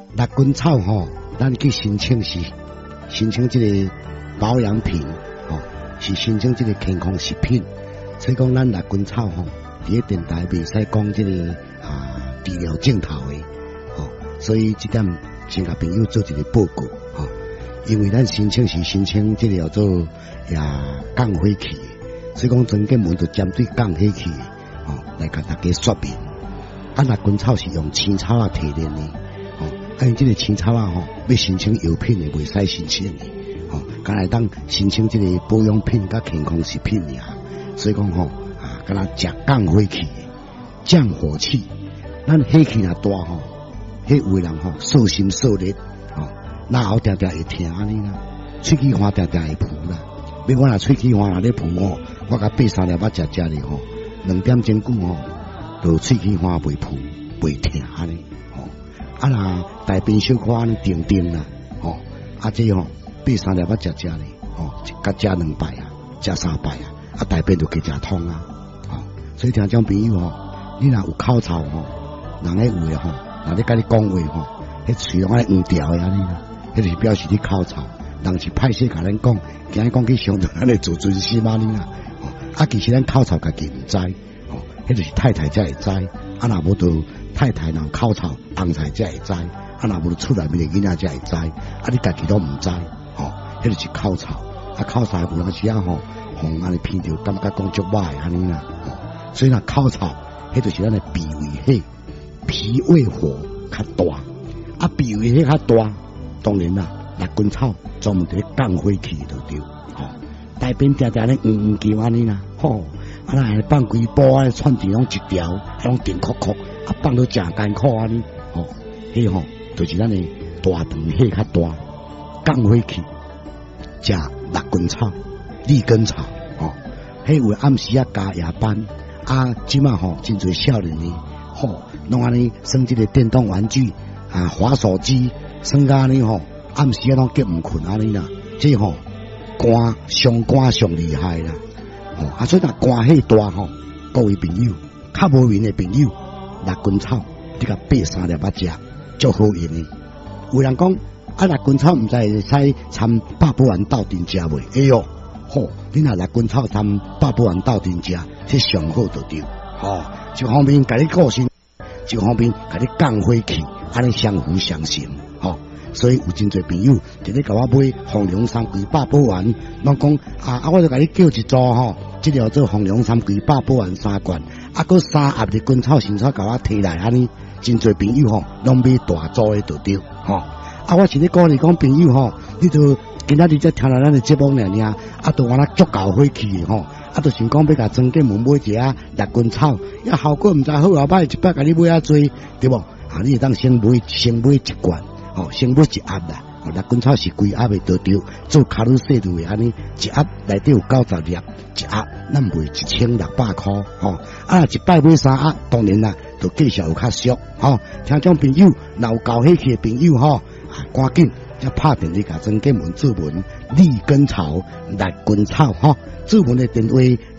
辣根草吼，咱去申请这个保养品，是申请这个健康食品。所以讲，咱辣根草吼，伫个电台袂使讲这个治疗镜头的，所以这点先甲朋友做一个报告，因为咱申请是申请这个叫做降火气的，所以讲曾经门就针对降火气的，来甲大家说明。辣根草是用青草提炼的。因这个青草要申请药品的，袂使申请的，敢来当申请这个保养品甲健康食品尔。所以讲敢若食降火气的，降火气。咱火气若大迄有的人受心受力，那后定定会疼安尼啦，喙齿花定定会浮啦。要我若喙齿花若咧浮我甲8、3粒仔食咧2点钟久就喙齿花袂浮袂疼安尼。若大便小可安尼定定啦，这8、3粒仔食咧，甲食2摆食3摆大便就去食通啊，所以听众朋友你若有口臭人咧有诶若咧甲你讲话迄喙拢安尼黄条诶安尼啦，迄就是表示你口臭，人是歹势甲咱讲，惊伊讲去伤着咱诶自尊心安尼啦，其实咱口臭家己毋知，迄就是太太才会知，若无就太太若口臭，翁才才会知，若无就厝内面诶囡仔才会知，你家己都毋知，迄就是口臭，口臭有当时安尼闻着感觉讲足歹诶安尼啦，所以若口臭，迄就是咱诶脾胃火，脾胃火较大，脾胃火较大，当然啦，辣根草专门伫降火气就对，大便定定咧黄叫安尼啦，来放规包串肠拢一条，拢定壳壳，放到正艰苦安尼，迄就是咱诶大肠火较大，降火气，食辣根草、利根草，迄有暗时加夜班，即马真侪少年呢，拢安尼耍即个电动玩具滑手机，耍甲安尼暗时拢结毋困安尼啦，这肝上厉害啦。所以若肝火大各位朋友，较无眠的朋友，辣根草你甲8、3粒仔食，足好用的。有人讲辣根草毋知会使掺百宝丸斗阵食袂？哎哟，你若辣根草掺百宝丸斗阵食，这上好就对。一方面甲你顾身，一方面甲你降火气，安尼相辅相成。所以有真侪朋友直咧甲我买红龙三桂百宝丸，拢讲我就甲你叫一组这叫做红龙三桂百宝丸3罐，佮3盒的根草新草甲我摕来安尼，真侪朋友拢买大组的就对，我是咧鼓励讲朋友你就今仔日才听到咱的节目尔，就我那足够火气的就想讲要甲庄建门买一下辣根草，效果毋知好啊歹，一摆甲你买多，对无？你会当先买1罐。先买1盒啦，辣根草是规盒的就对，做卡路西路的安尼，1盒内底有90粒，1盒咱卖1600块，一摆买3盒，当然啦，就计数有较俗，听众朋友，若有搞火气的朋友赶紧才拍电话甲庄建门注文利根草、辣根草，注文的电话。